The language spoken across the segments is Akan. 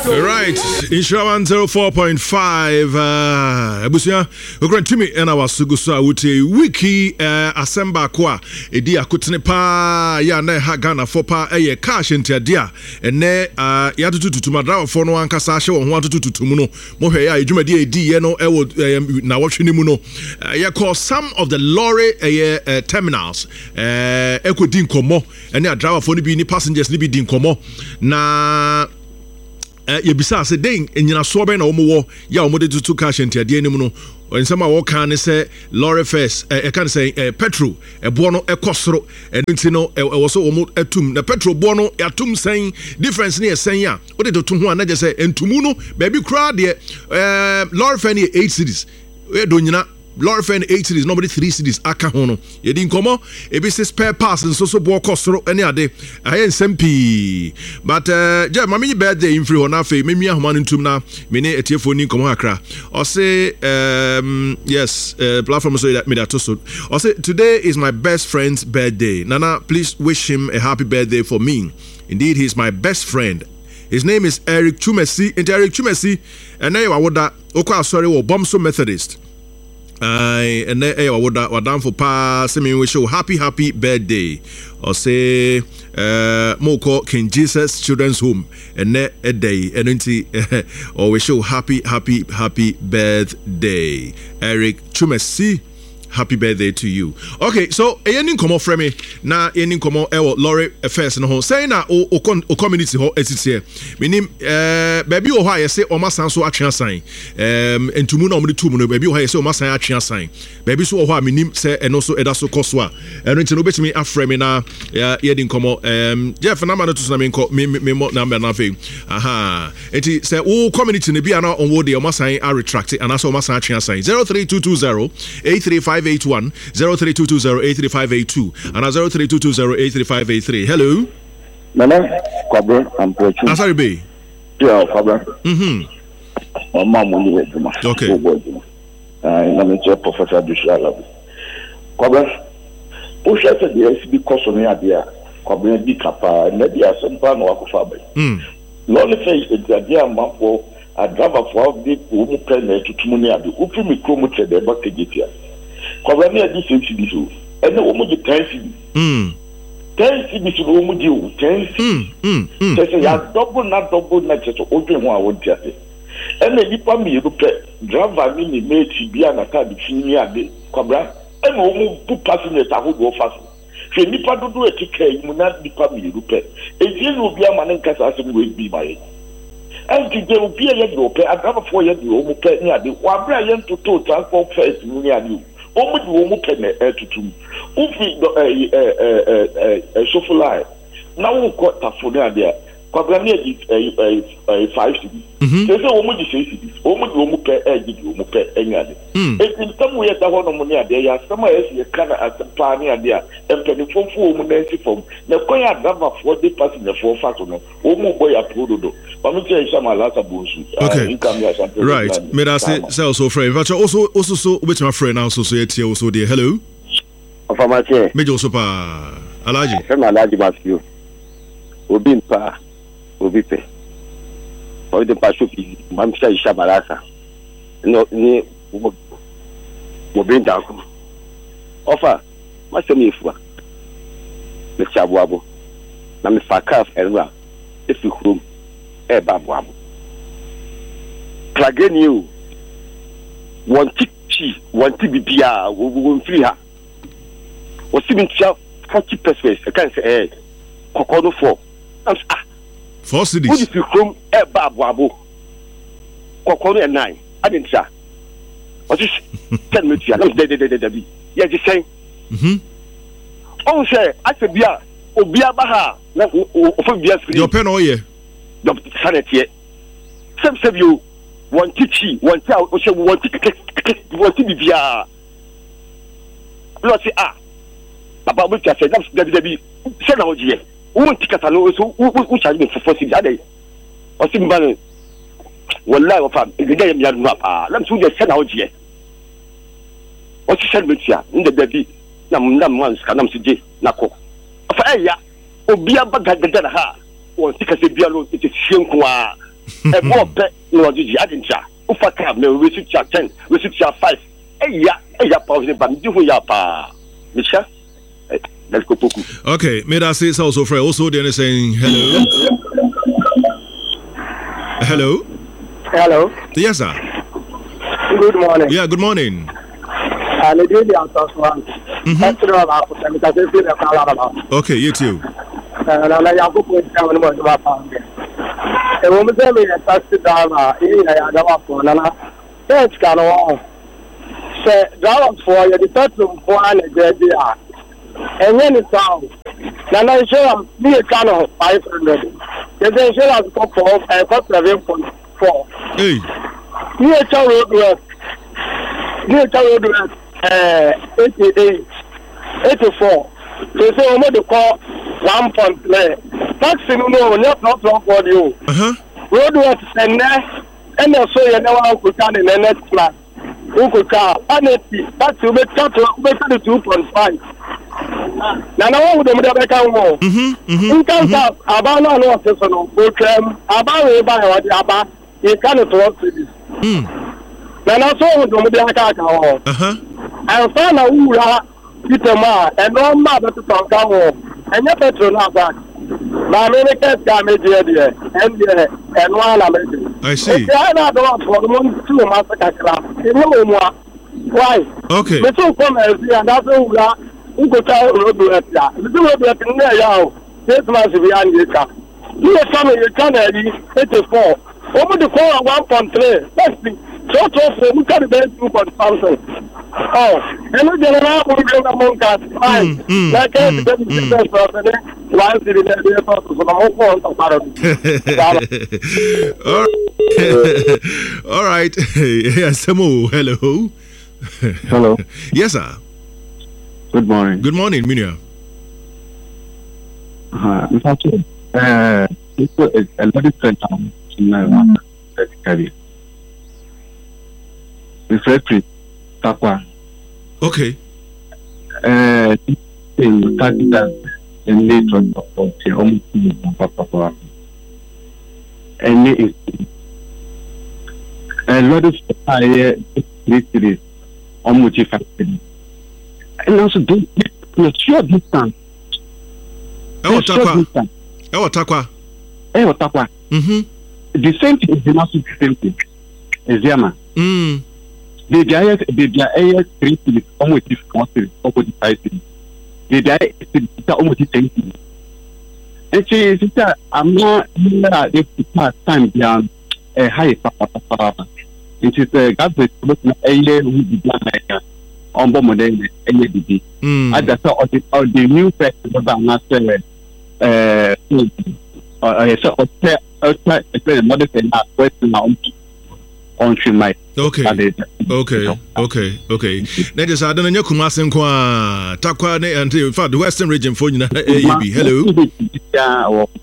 Right, Inshrawan 04.5 Abusia Ograntimi ena wasugusa wuti wiki asemba kwa edi akutene pa ya na ha Ghana for pa eye cash ntiadia ene ya tututu madra for no ankasa hye wo ho atututu mu no mohwe ya edwumadi edi ye no ewo na wohwene mu no ye call some of the lorry terminals ekodi nkomo ene driver for no bi ni passengers ni bi di nkomo na yebisa se den enyina so be na omo ya omo de tutu cash entiade anim no nsema wo kan ne se lorry first kan say petrol ebo no ekosoro enti no wo so omo atum na petrol bo no yatum sen difference ne sen ya wo de to ho anaje se entumu no ba bi kra de lorry fan 8 cities we do nyina lorry fan 8 cities nobody 3 cities aka ho no ye di nkomo ebi se spare parts nso so bo kosoro ene ade aye nsempii but je mama birthday in free ho na fe memi ahoma ntum na me ne etiefo ni nkomo akra o say yes platform so that me that so o say today is my best friend's birthday. Nana, please wish him a happy birthday for me. Indeed, he's my best friend. His name is Eric Chumesi. And Eric Chumesi and I woda okwa sorry wo Bomso Methodist. And then we're down for pass. I mean, we show happy birthday. Or say, Moko King Jesus Children's Home. And then a day, and or we show happy birthday. Eric Chumesi. Happy birthday to you. Okay, so any come off from me na any come on lorry affairs no ho say na o community ho etite menim baby o ho aye say o masan so atwe asan entumu na o de tumu no baby o ho aye say o masan atwe asan baby so o ho a menim say eno so eda so koso a eno nti no betimi afre me na ye din komo Jeff na ma no to na me number na fe aha enti say o community ne bia na on wo de o masan a retract and so o masan atwe asan 03220 835 81 03220-83582 and 03220-83583. Hello. Nana, Kwabra, I'm preaching. Sorry, be. Yeah, Kwabra. My mom will leave it. Okay. I'm a Professor Dushala. Kwabra, push out the SB cost on the idea. Kwabra, be capa, and maybe a some plan or Faber. Lonely face the idea, Mampo, a driver for the woman to Tumunia, the Upimi Kromuche, the Bakajia. Kwabra me adi sensi bi so ene wo mo de 10 cedi 10 cedi so wo mo di o 10 cedi say ya double na cheto odwe ho a wo dia se ene nipa mi ru pe driver mi ni mate bia na ka bi fini ade Kwabra ene wo mo bu passenger ta ho do fast se nipa dodo etika yi mu na nipa mi ru pe eji no bia ma ne nkasa asem we bi baye anti de obi ye do pe driver for ye do mo pe ni ade wa bra ye ntoto transport first mu ni ade Omu di omu pene tutum. Ufi sofulai. Na wo ko tafone ade. Kwabra me di 5 cedi. Se omu di 6 cedi. Omu di omu pe di omu pe enyade. Etin tamu ye da hono mu ni ade ya sama esi ye kana asepa ni ade a empeni fomfo omu na esi fom. Na koya driver for the passenger for fato no. Omu boy aprodo. Okay. Right. May I say also friend. But also so which my friend also so yet also there. Hello. Afamache. Mejo so pa. Alaji. Sema Alaji Matthew. Obi mpa. Obi pe. Obi mpa shofi. Mamsha isha barasa. No ni obi ndako. Ofa. Masemi ifua. Me chabuabo. Na me fakaf erwa. Efi krum. Babu Plageni you one bibia won free her. Was 40%. I can't say Kokono 4. 4 cities. Who if you come Babu Kokono 9. I didn't say. What is 10 minutes? Yeah, just saying. Oh, say, I said, Obia Baha, your pen all year. The sanity. Some say you want to want to be via. Let's say about which I said that's the send out here. Who want to get a low so who charge me for 40 a day? Or Simban will lie of the day you are. Let's just send out here. What you said with you in the baby. Nam once can see Nako. Of Aya, Obia Bagadaha. Or take a bialo, it is Shinkwa, A more pet no did you add Ufa cab, no, we should chat 10, we should chat 5. Yeah, positive, but do ya pa. Michelle, let's go. Okay, may I say also for also then saying hello. Hello. Hello. Yes, sir. Good morning. Yeah, good morning. Okay, you too. And when it's out, then I show me a can of 500. Then show us for 7.4. Hey. Near road 88, 84. They say, I'm going to call 1.3. Taxi, no, not wrong for you. Road and also you never could come in the next class. Who could car? Honestly, that's you make 2.5. Now, I want them to come home. In terms of about no personal program, about Abba, you cannot talk to this. Now, I saw them to come and found a Ura, Peter Ma, and no mother to come home. And your petrol not back. My American damage here, and one American. I see. I don't for the month 2 massacre. Why? Okay. The two come and that's all. Who could tell Robert? The two Robert in there, y'all. This must be Anglica. You are coming, you can 84. Over the call 1.3. Let's see. So, we can be 2.something. Oh, and we get around with the monk at 5. Like the person, once it is a all right. Yes, hello. Hello. Yes, sir. Good morning. Good morning, Minia. In fact, it's a lot of different in refreshing Takwa. Okay. In Takita and later of the home Papa. And a lot of higher cities almost factory. And also do a short distance. Takwa. The same thing is not the same thing. Is Yama. The AS 3 cities almost 4 cities, almost 5 cities. The AS almost 10 cities. And she is I'm not if part time beyond a high papa. It is a government looking a year who began on Bomodé and ADD. I just thought of the new festival that not mother and question on my okay. That is I don't know Kumasin Kwa Takwa until in fact the Western region for you. Hello.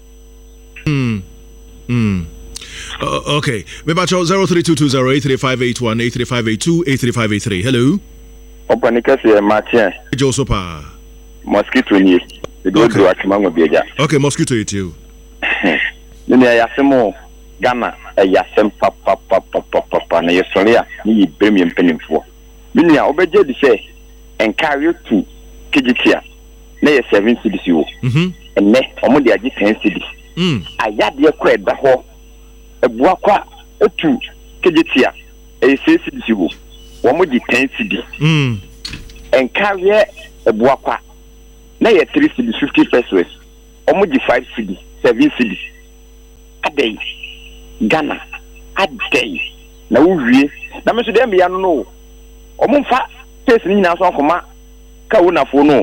Okay. Maybe 0322083581 83582 83583. Hello. Opanikasi Martin. Josopa. Mosquito ni. Okay, mosquito you too. Nini ayasemo Ghana ayasem papa na yesoria ni ibremi mpenimfo. Nini obeje di say encourage to kejitia na ye 7 cities wo. Enne omo de agi 10 cities. Ayade ko eda ho ebua kwa etu kejitia e 6 cities wo. Omo di 10 cities. Encourage ebua kwa na ye 3 cities 50 pesos. Omo di 5 cities 7 cities. Adey Ghana adey na uwie na me so dem ya no omumfa face ni na so koma ka wo na fo no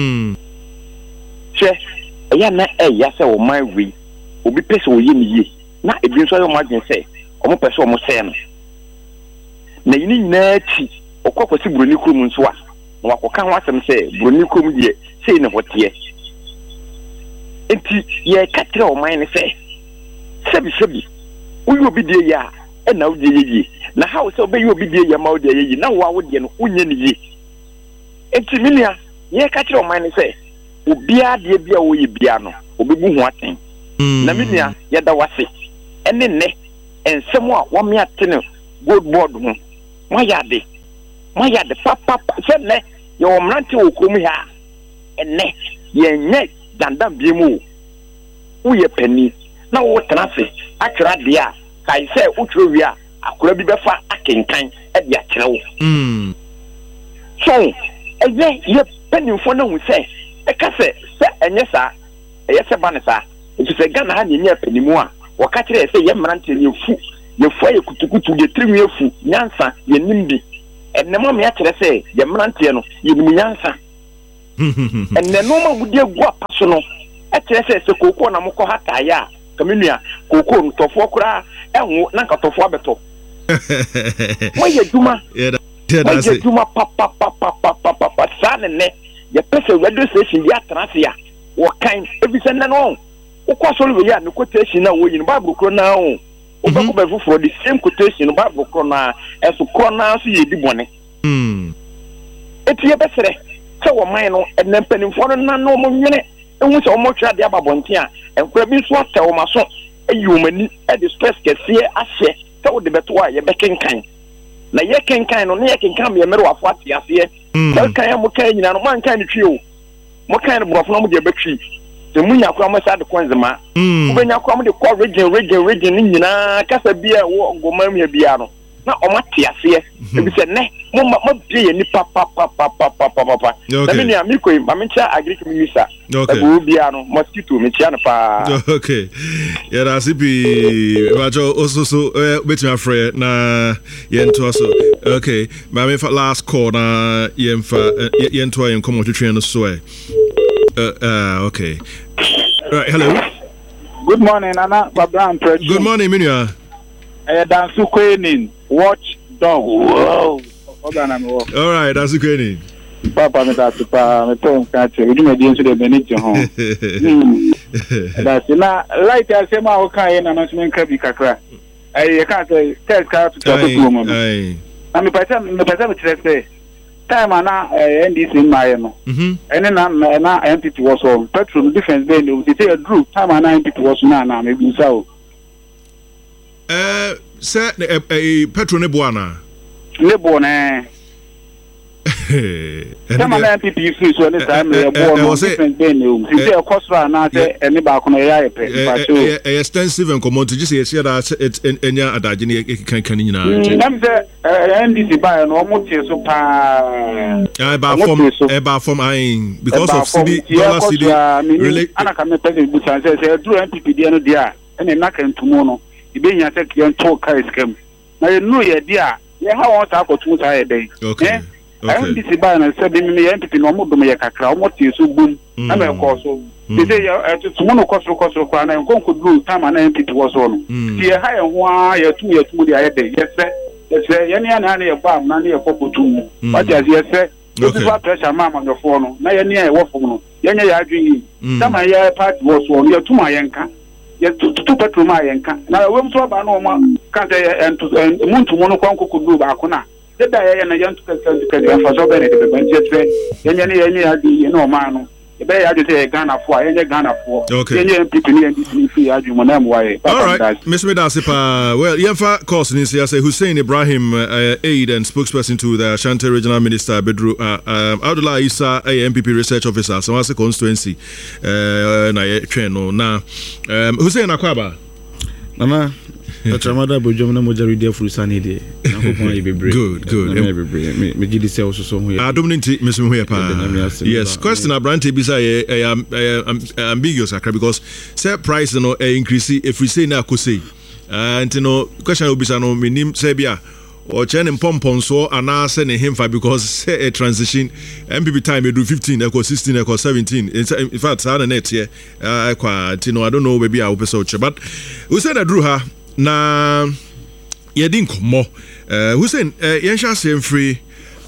che eya na eya se o man wi obi pese o ye ni ye na ebi nso yo magin se omo pese omo se no na yini nyina ti okokwasi buroni krom nso a na wakoka ho asem se buroni krom ye sei ne hotie enti ye katre o man ne se sebi uyo bidie ya na udie ye na how se obe yo bidie ya ma udie ye na wa wodie no unye ni ye enti minia ye ka kire o man se obia de bia wo ye bia no obebu ho aten na minia ye da wase ene ne ensem a wo me atene gold board ho moyade papa se ne ye wo mrante wo krom ha ene ye nye dandam biemu wo ye pani na wo tenase akra de a kai se utro wi a akora bi befa akenkan e de akere wo so ye panimfo na hu se e ka se enye sa eye se ba ne sa e se Ghana ha nye panimu a wo ka kire se ye mrante ye fu ye kutukutu ye trimu ye fu nyansa ye nimbi enemo me akere se ye mrante no ye nimu nyansa eneno ma gudi egu apaso no akere se kokoo na mokọ hata ya kaminua kokoo ntofo kura enwo na nkatofo abeto mo ye duma ye duma papa sanne ye pese radio station ya transe ya wo kan ebise nne no ukwaso lo ya no quotation na wo yin Bible kro na o ubako be for the same quotation Bible kro na eso kro na so ye di bone eti ye besere se wo man no enampanimfo no na no mo nwene ehu se o mo twa de ababonte a enkura bi so atewo maso eyumani e the stress kese ahye se wo de beto a ye bekenkan na ye kenkan no na ye kenkan me mere wafo ate ase se kan mo kan nyina no man kan ni twi o mo kan no brofo no mo de betwi se munya kwa mo sa de konzema ubenya kwa mo de kwa region ni nyina kasa bia wo ngoma mu bia no na o mate ase ebi se ne mo bia ni papa na me ni amiko ma me cha agric minister ebu bia no mosquito me cha no pa okay ya da sipi bajo ososo betima frɛ na yento so okay ma me fa last call na yento yen komo twetwe no so okay right hello good morning Nana Abraham President. Good morning Minua Dansu Queenin watch dog wow all right Dansu Queenin papa me da super me ton ka che udi me di nso de beniti ho that's na like I say ma o kan na no so nka bi kakra ai ka say test ka to to mo na me pata me tire say time na NDC my no ene na MPP was on petrol difference dey no say drew time na MPP was na me bi sa o say petrol ne boana ne bona Sama na MPP so ne time e bo different dey no say e cost na say ene ba ko no ya pe extensive and common just say that enya adaje ne kan nyina nam say NDC ba no mo tie so pa ba form because of CD dollar CD really ana ka me pese bu say do MPP dey no dia ene na kan tumo no ibe nya say kian to kai scam na ye no ye dia ye ha won ta ko tumo ta ye dey okay MPP ba na say bi me MPP no mo do me ye kakra mo tie so bum na me ko so they say tumo no koso kwa na nkonko do time na MPP was on tie ha ye ho a ye tumo dia ye dey yes ye ne na ye ba na ne ye kopotu what just ye say okay so pressure mama no for no na ye ne ye wo fo no ye nya ya adwin time ye party was on ye tumo ye nka ye tutu petrol ma ye nka na we mso ba no ma ka say muntu no kwanko kudu ba ko na da ye na ye ntu ka fa so be ne de ban tie ye ne ya di no ma no be ya de say Ghana for ye Ghana for ye MPP ni NDC fi adwuma na mo waye all right Mr. Medasipa well yefa course ni say Hussein Ibrahim aide and spokesperson to the Ashanti Regional Minister Bedru Abdullah Isa MPP research officer so as a constituency na ye twen no na Hussein Akwaba Nana Atramada bojom na moja redia furusani de nakopon ibebre good me gidi se so ho ya adomnti mesem ho ya pa yes question abrante bi say ambiguous akra because say price no increase if we say na akose anti no question obisa no minim say bia or chen pompon so ana say ne himfa because say a transition MPP time e do 15 equal 16 equal 17 in fact sa na net here kwa tino I don't know maybe I will so but we say na drew her na yedin komo Hussein yensha say free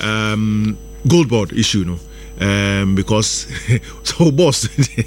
gold board issue no because so boss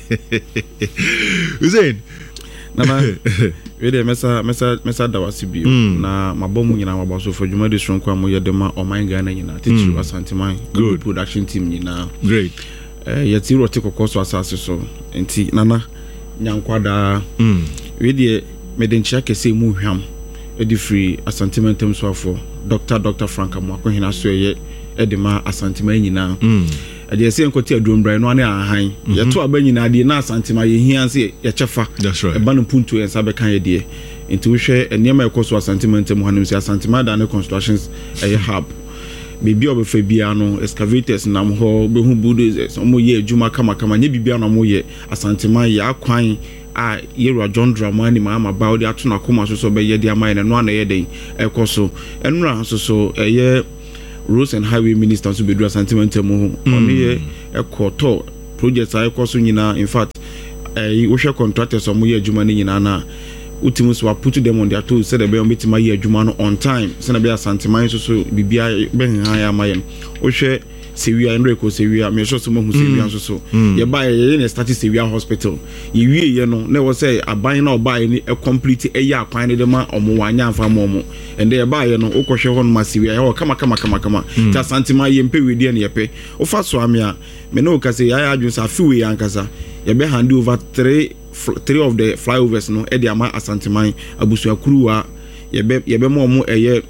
Hussein Nana we dey mesa da wasi bio na mabomu nyina mabaso for dwuma de sonko amoye de ma oman Ghana nyina teacher Asanteman good production team nyina great yeti rote kokoso asase so enti Nana nyankwada we dey medenchia kese mu hwam edi free asantimentem so afo Dr. Frank Amwako hina so ye edema asantima nyina ade ese nkoti adumbran no ane ahan ye to aba nyina de na asantima ye hia se ye chefa e ba no punto ye sabe kan ye de enti wo hwe enema ekoso asantimentem hanim se asantima da ne constructions e hub bibi obefa bia no excavators nam ho behu bulldozers omo ye adwuma kama nye bibia no mo ye asantima ye akwan a Yerua John Dramani ma ba odi atuna koma so be ye dia man no ana ye den ekoso enura so ye Roads and Highway Minister so bedua sentimental mo oni ye ekoto projects ay ekoso nyina in fact wo hwe contractors omo ye adwuma ni nyina na ultimus wa put them on their toes said be metima ye adwuma no on time se na be asantiman so bibia ben han ya mayen wo hwe Sewia Enrico Sewia me sure so mo hu Sewia so ye ba ye na start Sewia hospital ye wie ye no na wo say aban na oba ye ni complete eya akwan ne de ma omo wanya afa mo and ye ba ye no ukohwe ho no ma Sewia ye kama ta santima ye mpe we de ne ye pe wo fa so ame a me no ka say ya adwun sa fi we ankasa ye be hand over three of the flyovers no e de ama asantiman abusuakuruwa yebe mo eye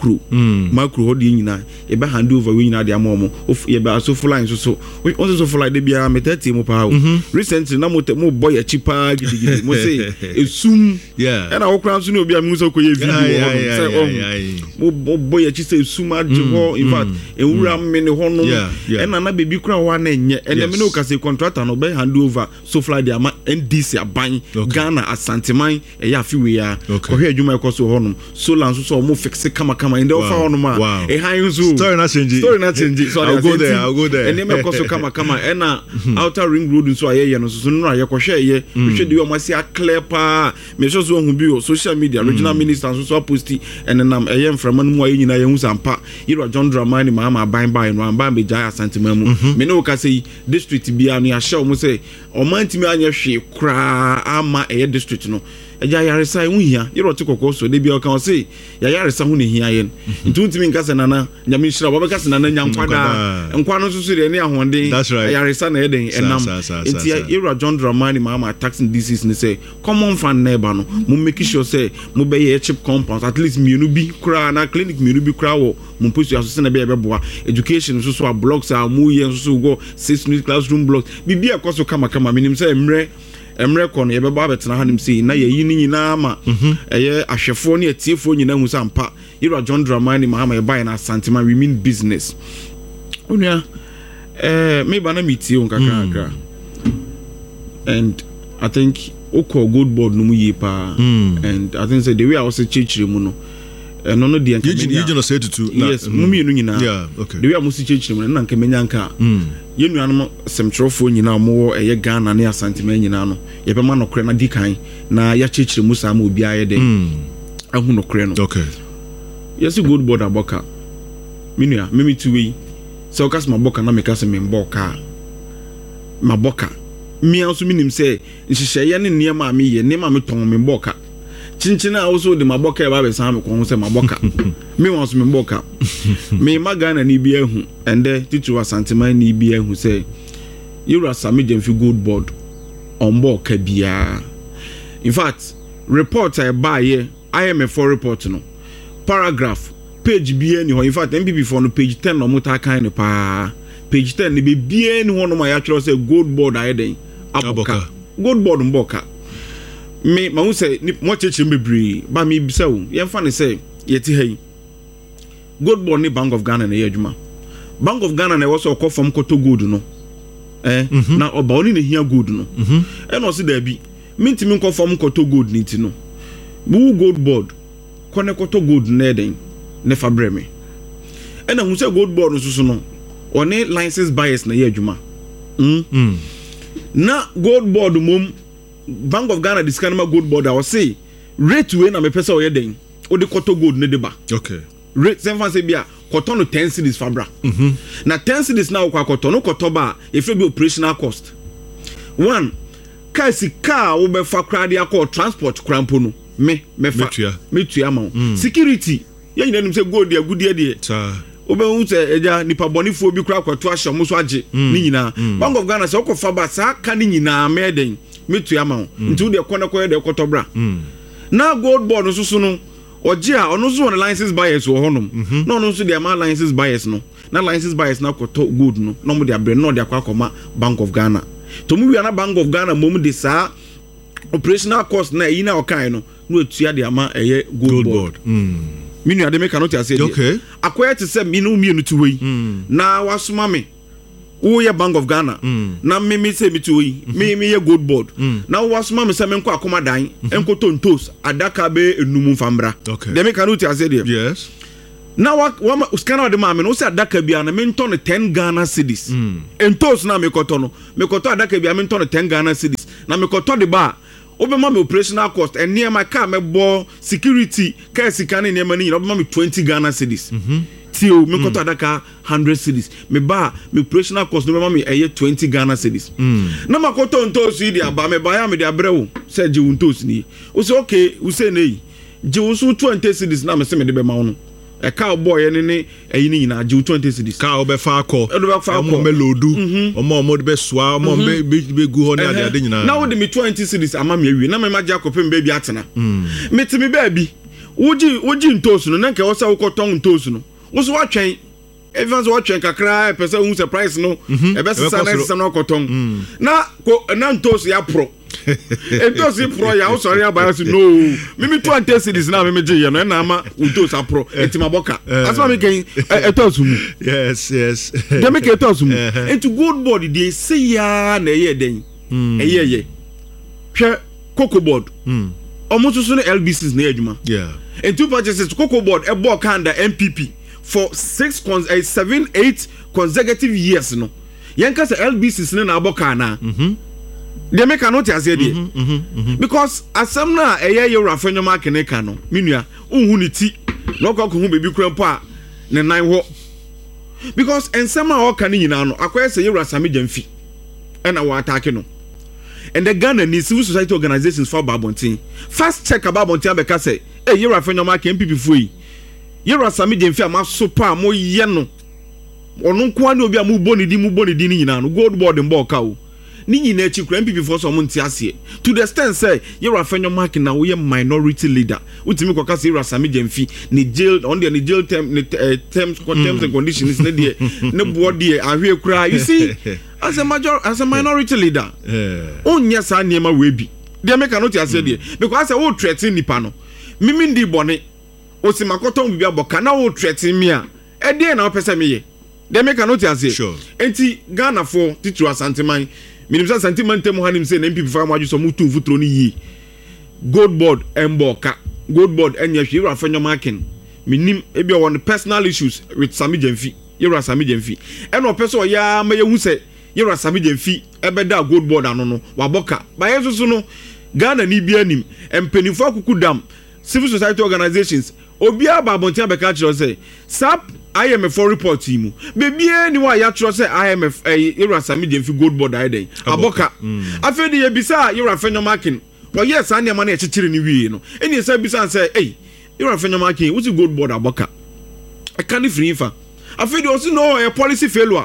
makru hodi nyina yebe hand over we nyina de amom yebe aso flying so on so fly de bia metati mo pa recently na mo boy ya chipa gidigidi mo say esum and I okran so no bia mo so koye video mo boy ya chi say esum adwo in fact ewura me ne ho no and na baby kura wa na enye and me no ka say contractor no be hand over so fly de ama NDC aban Ghana asanteman e ya fi we ya ko hwe adwuma e ko so ho so lanso so mo fix kama in the offer on ma e han so story na change so I'll go there and me koso kama and na outer ring road so aye no so no aye ko hwe ye hwe de o ma si a clear pa me so hu bi social media regional minister so posti and nam aye mframa no mu aye nyina ye hu sampa Yerua John Dramani ma ban no amba be jaya santima mu me no ka say district bia no ya hye o mo say o mantimi anya hwe kra ama aye district no eja yaresa hu hia yero tikoko so de bia o kan say ya yaresa hu ne hia yen ntuntimi nkasa nana nyame hira bo be kasa nana nyankwada nkwa no so so de ne ahonde yaresa na eden enam enti Yerua John Dramani ma taxing disease ne say common fan neighbor no mo make sure say mo be ye chip compounds at least mienu bi kra na clinic mienu bi kra wo mo post aso se na be boa education so a blocks a mo ye so go 6 new classroom blocks bibia koso kama minim say emre kono ye beba betena hanim sei na ye yini nyina ma eye ahwefo ne atiefo nyina hu sampa Yerua John Dramani ma ye buy na santima we mean business onua me ba na metie on kakra and I think oko good board no mu ye pa and I think say the way I was chechire mu no no de anka you no say to yes mumi no nyina yeah okay the way I was chechire mu na anka menya anka ye nuanom semtrofo nyina mo eye Ghana ne asantima nyina no ye be ma no kre na dikan na ya chechire mu sa ma obi aye de ahu no kre no okay yes good board aboka minua memi tuwe se okas maboka na meka se memboka maboka mi anso minim se nhihye ne niema me ye niema me ton memboka chinchina also de maboka e ba be san me ko se maboka me wanso memboka me magana ni bia hu ende titu asanteman ni bia hu se Yerua Sami Jemfi good board on boka bia in fact report I buy here IMF report no paragraph page bia ni ho in fact MPP for no page 10 no muta kan ne pa page 10 ni be bia ni ho no ma ya kiro say gold board ayeden aboka gold board mboka me ma hu say ni mo cheche mbebri ba me bisa wo ye fa ne say yeti hai gold board ni Bank of Ghana na yadwuma Bank of Ghana na wo so okofom koto gold no na oba oni ne hia gold no e no se da bi mintimi nkofom koto gold ni ti no bu gold board kone koto gold na eden ne fabreme ena hu say gold board no so no one license buyers na yadwuma na gold board mom Bank of Ghana discount ma gold board I was say rate we na me pesa o yeden o de koto gold ne de ba okay rate sem fan say bia koto no 10 cedis fabra na 10 cedis na kwa koto no koto ba e fe be operational cost one kasi car wo be fa krade akọ transport krampo no me fa metua ma security ye nyina nim say gold ya gudie de obe hu say eja nipa bonifo bi kra kwato ahye mo so age ni nyina Bank of Ghana say okofa ba sa ka ni nyina meden metua ma nti wo de kona koye de kotobra na gold board nso so no ɔgye a ɔno nso wɔ license buyers wɔ hɔnom na ɔno nso de ama license buyers no na license buyers na kɔtɔ gold no na ɔmo de abrɛ na ɔde akɔ akɔma Bank of Ghana to mu wia na Bank of Ghana mom de saa operational cost na yi na ɔkan no na otua de ama ɛyɛ gold board minu ade me cannot say okay akoya te sɛ minu mienu tu wei na wasoma me wo ye Bank of Ghana na me say me tu wei me ye gold board na wasoma me say me nkɔ akoma dan enko tontos adaka be enum famra okay de me cannot say there yes na wa scanner de ma me no say adaka bia na me ntɔ no 10 Ghana cedis entos na me kɔtɔ no me kɔtɔ adaka bia me ntɔ no 10 Ghana cedis na me kɔtɔ de ba obema me operational cost and near my car me bo security car sika ne near money obema me 20 Ghana cedis tio me kɔtɔ adaka 100 cedis me ba me operational cost no obema me 20 Ghana cedis na ma kɔtɔ ntos yi dia ba me ba ya me dia brewo say je ntos ni o say okay we say nei je wo so 20 cedis na me say me de be ma wo a cowboy ne eyi ni na je 20 cedis cow be fa akɔ omo me lodu omo de be soa omo be gu ho ne ade nyina na wo de me 20 cedis ama me awie na me ma ja kopem ba bi atena me ti me ba bi woji ntos no na nke wo sa wo kɔtɔn ntos no wo so watwen everyone so watwen kakra person who surprise no e be sesa na sesa no kɔtɔn na ntos ya pro entos pro ya wo sorry about no me 20 cedis na me je ye no na ama ntos apro etima boka asma me ken etos mu yes dem me ken etos mu into gold board dey say ya na ye den ye hwe cocoa board omo so no LBCs na adwuma yeah and two purchases cocoa board e bought under MPP for 7-8 consecutive years no yanka say LBCs na aboka na they make a note as there because asem na eye your afenyo mark ne ka no menua unhu ni ti no ko hu bebi krampo a ne nan ho because ensem a o ka ne nyina no akoye say your asame jamfi and our attack no and the Ghana ni civil society organizations for Babontin first check about Babontin abeka say your afenyo mark MPP foi your asame jamfi ama so pa mo ye no onu kwa ne obi amu boni di ni nyina no gold board mbo ka o ni nyina echi kura MPP for so monti ase to the extent say you afenyo mark na we minority leader utimi kwaka say you asame jamfi ni jail on the jail term terms and conditions ne de ne bo de ahwe kura you see as a minority leader onya sa niema we bi de make no ti ase de because say wo threaten nipa no mimi ndi bone osimakoton bibia boka na wo threaten me a e de na opese me ye de make no ti ase enti Ghana for titru asanteman minimsa sentiment mo hanim say na MPP fa mo adwo mutu futuro ni yi gold board emboka gold board enya hwe ra fanyo marking minim ebi on personal issues with Sami Jamfi yera Sami Jamfi eno peso ya ma yehu say yera Sami Jamfi ebeda gold board ano no waboka ba yesusu no Ghana ni bia nim empenifo akukudam civil society organizations obi ababontia beka kiro say sap IMF for report mu bebie ni wa ya tro say IMF yera Sami Jamfi gold board aiden aboka afedi ye bisa yera fanyo marking but yes anya ma na echechire ni wie no eni say bisa say yera fanyo marking what gold board aboka I can't free fa afedi also no a policy failure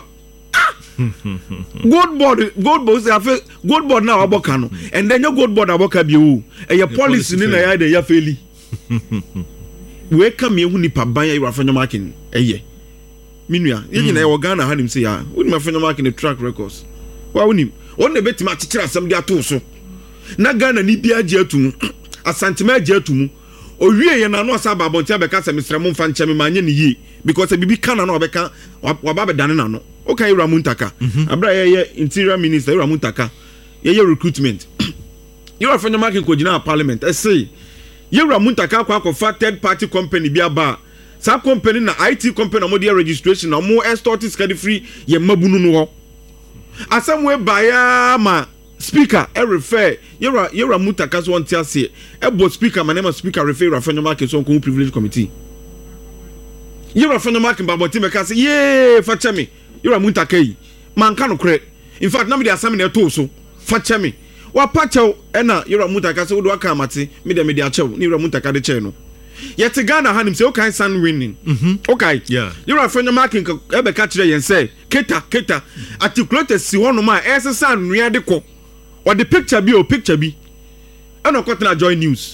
gold board say gold board na aboka no and then your gold board aboka bi o a policy ni na ya de ya faili we come here huni pa ban ya fanyo marking minua yegyina e Ghana hanim say ya woni ma fanyo marking track records wa wonim won na betima chichira asem de ato so na Ghana ni bia age atumu asantema age atumu owie ye na no asaba abontia beka se mesremo mfa ncheme manye ne yi because bibi kana na obeka waba be dane na no okay Ramuntaka abra ye interior minister Ramuntaka ye recruitment you are fanyo marking ko gina parliament say Yera Muntaka kwa third party company bi aba sa company na IT company mo dia registration na mo extort scadi free ye mabunu no ho asam we baya ma speaker refer Yera Muntaka so want ase bo speaker my name is speaker refer Rafanyo market so ko privilege committee Yera Rafanyo market baboti me ka say ye facha me Yera Muntaka yi man ka no kre in fact na me dey asam na to so facha me wa pacho ena Yera Muntaka se wo do aka amate me de achew ni Yera Muntaka de che no yet Ghana hanim se o kan san winning okay yeah Yera Fanyo marking ebe ka kire yen say keta articulate si hono ma ese san nua de ko o de picture bi ena kwotena joy news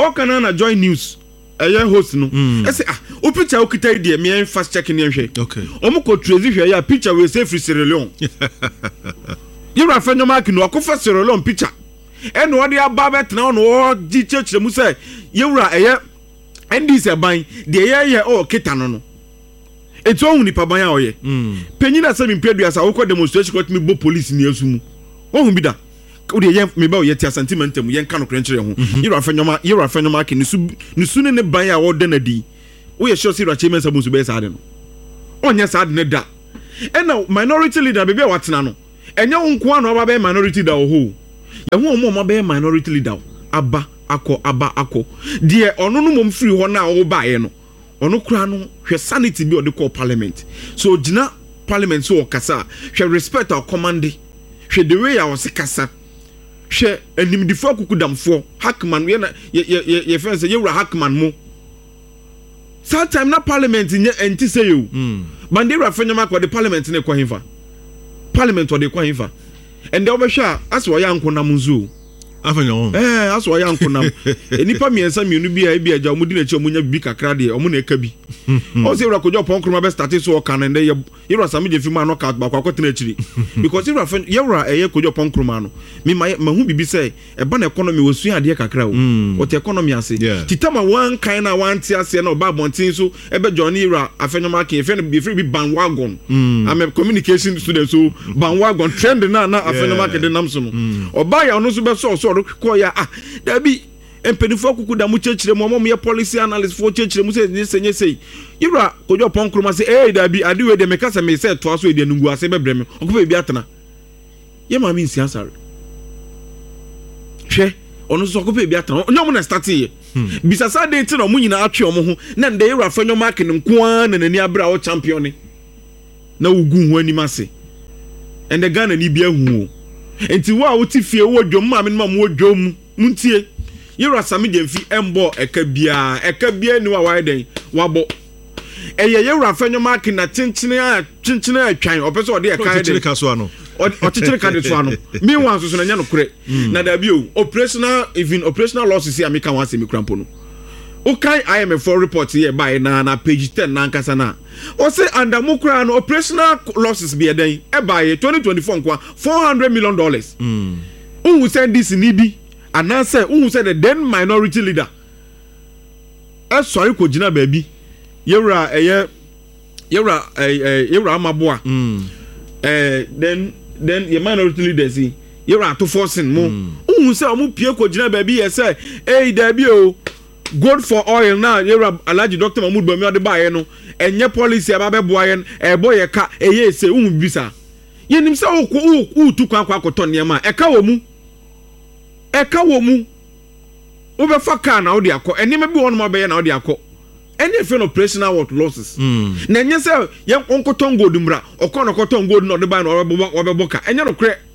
all Canada join news host no say o picture o kita ide me fast check ni ehwe okay omo ko trace hwe ya picture we say free Sierra Leone yura fanyo mark no akofa Sierra Leone picture eno ode aba betena no di chechire mu say yura NDC ban de ye o kita no etu ohun ni paban ya oye penyina se mi peduasa wo ko demonstration ko mi bo police ni asu mu ohun bi da ode ye me ba o ye ti sentimentum ye nka no krenkyere ho yura fanyoma ke ni su ne ban ya wo de na di wo ye sure sira chairman sabu su be sa de no onye sa de ne da ena minority leader be watena no enye wo nko an oba be minority da wo ho ye ho mo be minority leader aba akọ de ono no mom free ho na wo ba ye no ono kura no hwe sanity bi o de call parliament so gina parliament so okasa hwe respect our command hwe the way our sekasa hwe animdifo akukudamfo hackman ye fence ye wura hackman mo sometime na parliament nye enti say you bandera fanyama kwa the parliament ne kwa himfa parliament o de kwa himfa and they obehwa aso ya nkonam nzu afanyama aso ya nkonam enipa miensa mienu bi aja omudi na chi omunya bi kakra de omu na eka bi o se wura kojo ponkroma be start so kan and ye wura sami je fi ma no ka bakwa kwotena achiri because ye wura eye kojo ponkroma no me mahu bibi say e ba na economy wosu ade kakra o te economy ase titama one kind na one tia ase na oba bontin so e be johnny wura afanyama ke fe be free bi bandwagon I'm a communication student so bandwagon trend na afanyama ke de nam so no oba ya no so be so ko ya da bi empenifo kukuda mu chechire mo ye policy analyst for chechire mu senye sei yira kojo ponkroma say da bi ade we de meka se me say to aso e de nungu ase bebre me okobe bi atena ye ma mi nsia sare hwe ono so okobe bi atena onyo na start ye bisasa de ti no mu nyina atwe omo ho na nde yira fanyo mark ne nko na nani abra o champion ne na ugu ho ani mase and the Ghana ni bia hu enti wa wo ti fie wo dwom ma me ma mo dwom muntie yira sami demfi embo eka bia ni wa wai den wabo eye yira fanyo mark na chinchine atwan opeso ode eka chinchine kaso ano o chinchine ka de so ano mi wan so na nya no kure na da bio operational losses here amika wan se mi krampo no o kai IMF report here by na page 10 na nkasa na o say under mukra no operational losses be den e by 2024 nkwa $400 million who said this need and I say who said the then minority leader sorry ko jina baby yewra amaboa then the minority leader see yewra to forcing mo who say omo pie ko jina baby e say there be o good for oil now yewra Alhaji Dr. Mahmood Bami ode ba ye no enye policy aba boa ye e boy ye ka eye say who bisa yenim say o tu kwa akoto niam a eka wo mu wo be fa car na wo de akọ enema bi won mo be ye na wo de akọ any friend operational what losses na enye say ye onkoton gold mra okono koton gold no de ba na obeboka enye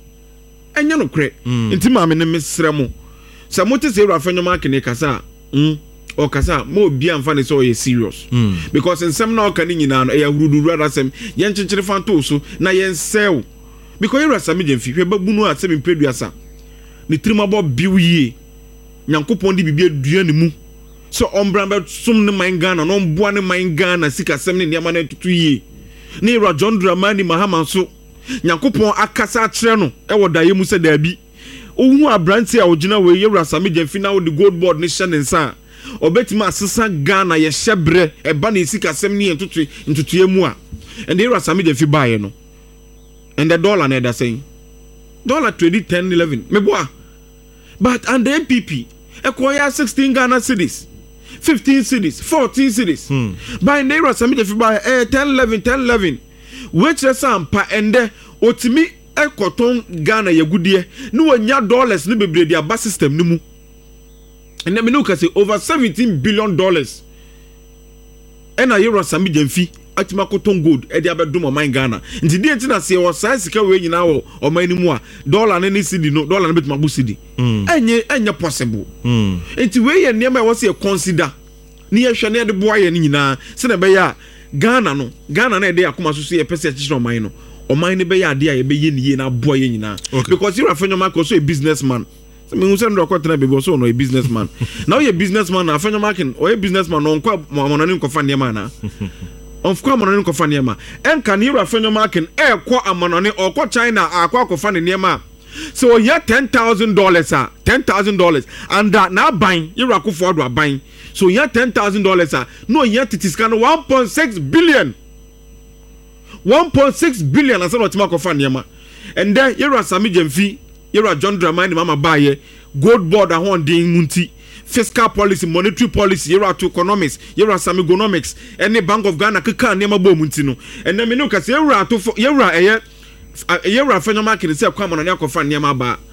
no kre nti ma me ne mesrɛ mo sa mote say rafenyo mark ne kasa o kasa mo bia mfa ne so ye serious because nsem na o kan nyina no e ya hurudu radasem ye nchichire fanto so na ye nsɛw because you rasami demfi hwe babunu asem mpeduasa ni trimabo biwie nyankopon di bibia dua ne mu so ombramba sum ne mangana no mboa ne mangana sika sem ne niama na tutu yie ni ra John Dramani Mahama so nyankopon akasa kire no e wodaye mu se da bi ohu abranti a ogina we ye rasami demfi na wo the gold board ne hye ne nsa obetima asesa Ghana ye hyebre e ba na sika sem ne ntutu emu a and the rasami demfi baaye no and the dollar na da saying dollar trade 10-11 meboa but and the MPP equire 16 Ghana cedis 15 cedis 14 cedis by naira summit if by 10-11 which is sampa and otimi ekoton Ghana yagudie no anya dollars ni bebre dia ba system ni mu and me no ka say over $17 billion and a euro summit demfi atima koton gold e dia bedum o man Ghana nti die nti na se wo san sika we nyina wo o man ni mu a dollar ne cedi no dollar ne betima bu cedi enye possible nti we ye niam e wo se consider ni ye hwe ne de boa ye nyina se na be ya Ghana na e de akoma so ye pese chichi o man ne be ya de a ye be ye ni ye na boa ye nyina because you are fenyo man so a businessman me hu say no kwatena baby so no a businessman now you businessman na afenyo marking or a businessman no nkwa amonani nkofa niema na of course amonani nkofa niema enka ne yura afenyo marking ekwa amonani okwa China akwa kofa niema so yeah $10,000 $10,000 and na ban yura ko for do ban so yeah $10,000 no yeah titiskan 1.6 billion 1.6 billion asa no tima kofa niema and then yura Sami Jemfi yura John Dramani mama baye gold board ahon din munti fiscal policy monetary policy yura to economics yura Sami economics any Bank of Ghana keka niema bo munti no and then me no ka say yura to yura eye yura fenyo market say kwa monani akofa niema ba